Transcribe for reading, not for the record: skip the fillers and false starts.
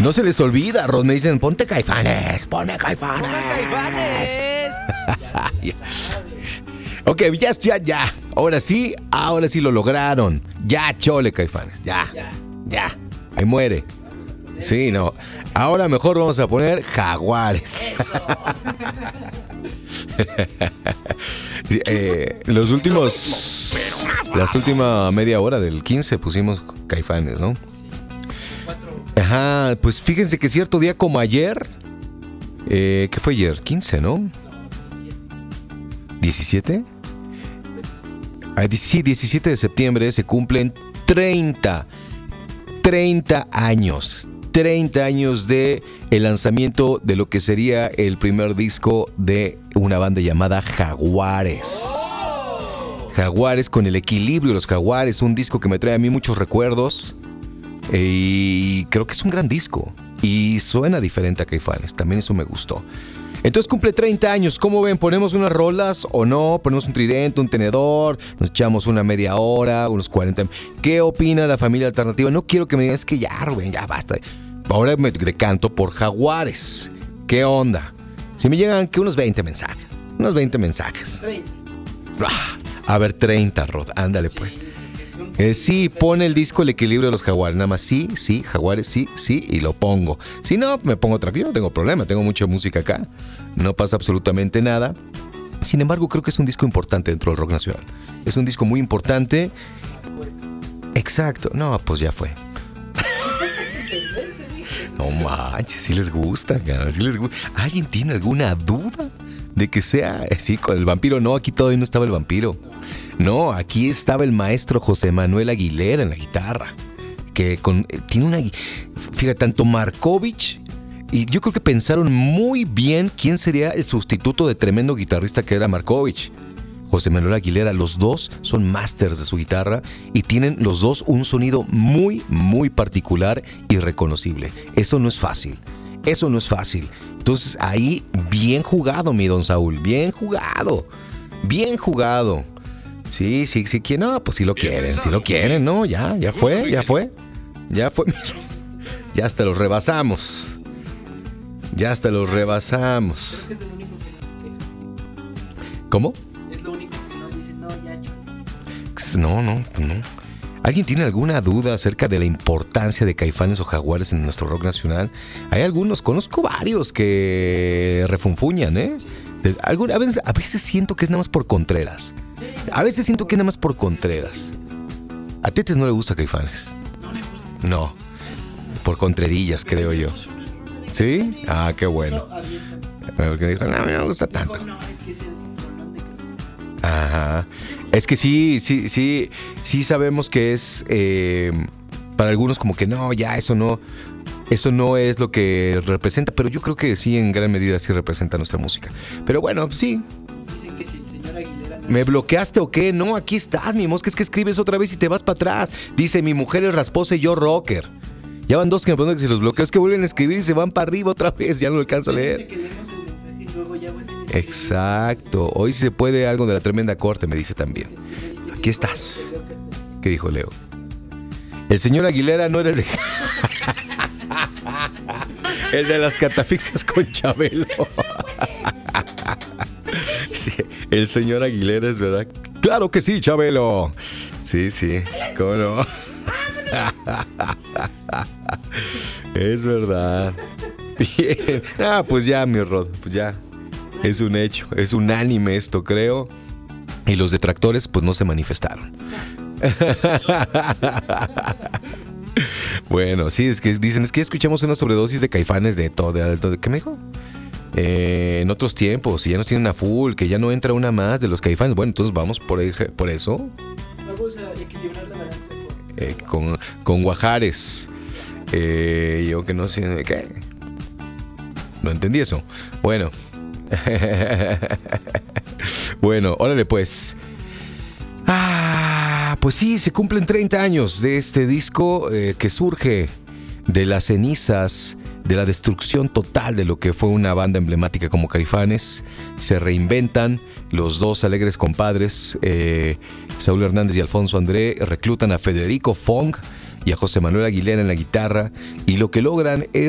No se les olvida, Rod, me dicen, ponte Caifanes, ponme Caifanes. Ok, ya. Ahora sí lo lograron. Ya, chole, Caifanes, ya. Ahí muere. Sí, no. Ahora mejor vamos a poner Jaguares. Las últimas media hora del 15 pusimos Caifanes, ¿no? Ajá, pues fíjense que cierto día como ayer, ¿qué fue ayer? 15, ¿no? 17. Sí, 17 de septiembre se cumplen 30 años. 30 años de el lanzamiento de lo que sería el primer disco de una banda llamada Jaguares. Jaguares con el equilibrio de los Jaguares, un disco que me trae a mí muchos recuerdos y creo que es un gran disco y suena diferente a Caifanes, también eso me gustó. Entonces cumple 30 años, ¿cómo ven? ¿Ponemos unas rolas o no? ¿Ponemos un tridente, un tenedor? ¿Nos echamos una media hora, unos 40? ¿Qué opina la familia alternativa? No quiero que me digan, es que ya, Rubén, ya basta. Ahora me decanto por Jaguares. ¿Qué onda? Si me llegan que unos 20 mensajes. 30. A ver, 30, Rod, ándale pues. Sí, pone el disco El equilibrio de los Jaguares. Nada más sí, Jaguares, sí, y lo pongo. Si no, me pongo tranquilo, no tengo problema, tengo mucha música acá. No pasa absolutamente nada. Sin embargo, creo que es un disco importante dentro del rock nacional. Es un disco muy importante. Exacto. No, pues ya fue. No manches, si les gusta, si les gusta. ¿Alguien tiene alguna duda de que sea así con el vampiro? No, aquí todavía no estaba el vampiro. No, aquí estaba el maestro José Manuel Aguilera en la guitarra. Que tiene una... Fíjate, tanto Markovich, y yo creo que pensaron muy bien quién sería el sustituto de tremendo guitarrista que era Markovich. José Manuel Aguilera, los dos son masters de su guitarra y tienen los dos un sonido muy, muy particular y reconocible. Eso no es fácil. Entonces ahí, bien jugado, mi don Saúl, bien jugado. Sí, que no, pues si lo quieren, no, ya fue. Ya hasta los rebasamos. ¿Cómo? No. ¿Alguien tiene alguna duda acerca de la importancia de Caifanes o Jaguares en nuestro rock nacional? Hay algunos, conozco varios que refunfuñan, ¿eh? A veces siento que es nada más por Contreras. A Tetes no le gusta Caifanes. No, por contrerillas, creo yo. ¿Sí? Ah, qué bueno. Porque dijo, no, me gusta tanto. Ajá. Es que sí sabemos que es para algunos como que no, ya eso no es lo que representa, pero yo creo que sí, en gran medida sí representa nuestra música. Pero bueno, sí. Dicen que si el señor Aguilera... ¿Me bloqueaste o qué? No, aquí estás, mi mosca, es que escribes otra vez y te vas para atrás. Dice, mi mujer es rasposa y yo rocker. Ya van dos que me preguntan que si los bloqueo, es que vuelven a escribir y se van para arriba otra vez, ya no lo alcanzo a leer. Exacto. Hoy se puede algo de la tremenda corte, me dice también. Aquí estás. ¿Qué dijo Leo? El señor Aguilera no era el de... el de las catafixias con Chabelo. Sí, el señor Aguilera es verdad. Claro que sí, Chabelo. Sí, cómo no. Es verdad. Bien. Pues ya, mi Rod, pues ya. Es un hecho, es unánime esto, creo. Y los detractores, pues no se manifestaron. Bueno, sí, es que dicen, es que escuchamos una sobredosis de Caifanes de todo. ¿Qué me dijo? En otros tiempos, y ya nos tienen a full, que ya no entra una más de los Caifanes. Bueno, entonces vamos por eso. Vamos a equilibrar la balanza con Guajares. Yo que no sé, ¿qué? No entendí eso. Bueno. Bueno, órale pues. Pues sí, se cumplen 30 años de este disco que surge de las cenizas, de la destrucción total de lo que fue una banda emblemática como Caifanes. Se reinventan los dos alegres compadres, Saúl Hernández y Alfonso André, reclutan a Federico Fong y a José Manuel Aguilera en la guitarra, y lo que logran es